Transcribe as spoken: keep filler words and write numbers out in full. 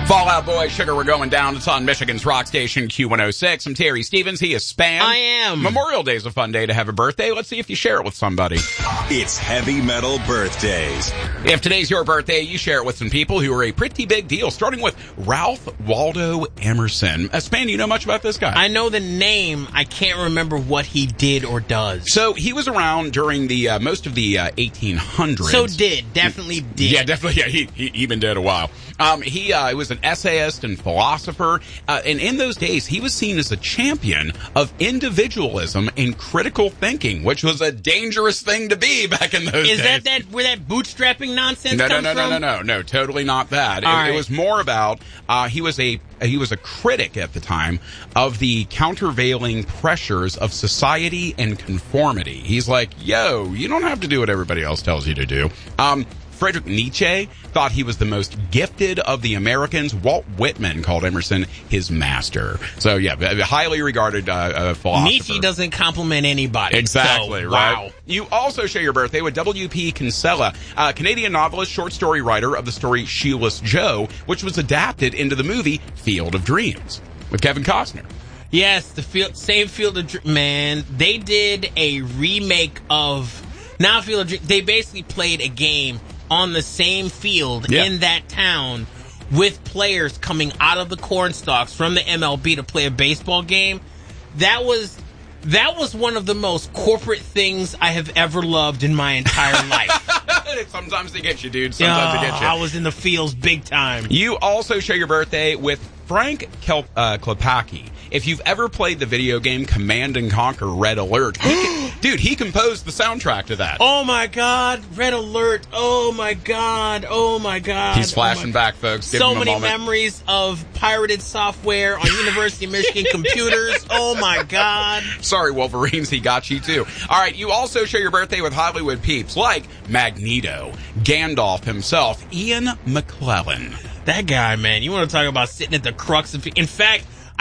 Fallout Boy, Sugar, we're going down. It's on Michigan's rock station, Q one oh six. I'm Terry Stevens. He is Spam. I am. Memorial Day is a fun day to have a birthday. Let's see if you share it with somebody. It's Heavy Metal Birthdays. If today's your birthday, you share it with some people who are a pretty big deal, starting with Ralph Waldo Emerson. Uh, Spam, do you know much about this guy? I know the name. I can't remember what he did or does. So he was around during the uh, most of the uh, eighteen hundreds. So did. Definitely did. Yeah, definitely. Yeah, he, he, he been dead a while. Um, he uh, was an essayist and philosopher, uh, and in those days, he was seen as a champion of individualism and critical thinking, which was a dangerous thing to be back in those Is days. that that where that bootstrapping nonsense No, no, comes no, no, from? no, no, no, totally not that. It, right. it was more about uh, he was a he was a critic at the time of the countervailing pressures of society and conformity. He's like, yo, you don't have to do what everybody else tells you to do. Um, Friedrich Nietzsche thought he was the most gifted of the Americans. Walt Whitman called Emerson his master. So, yeah, a highly regarded uh, uh, philosopher. Nietzsche doesn't compliment anybody. Exactly, so, right? Wow. You also share your birthday with W P Kinsella, a Canadian novelist, short story writer of the story Shoeless Joe, which was adapted into the movie Field of Dreams with Kevin Costner. Yes, the field, same Field of Dreams. Man, they did a remake of, not Field of Dreams, they basically played a game on the same field yeah. in that town with players coming out of the cornstalks from the M L B to play a baseball game. That was that was one of the most corporate things I have ever loved in my entire life. Sometimes they get you, dude. Sometimes oh, they get you. I was in the fields big time. You also share your birthday with Frank Kelp, uh, Klepacki. If you've ever played the video game Command and Conquer Red Alert, he can, dude, he composed the soundtrack to that. Oh my God, Red Alert! Oh my God! Oh my God! He's flashing oh back, folks. Give so him a many moment. memories of pirated software on University of Michigan computers. Oh my God! Sorry, Wolverines, he got you too. All right, you also share your birthday with Hollywood peeps like Magneto, Gandalf himself, Ian McKellen. That guy, man, you want to talk about sitting at the crux of... In fact,